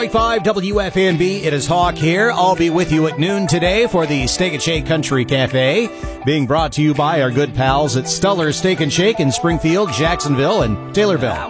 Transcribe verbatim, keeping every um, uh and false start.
five W F N B, it is Hawk here. I'll be with you at noon today for the Steak and Shake Country Cafe, being brought to you by our good pals at Stuller Steak and Shake in Springfield, Jacksonville, and Taylorville.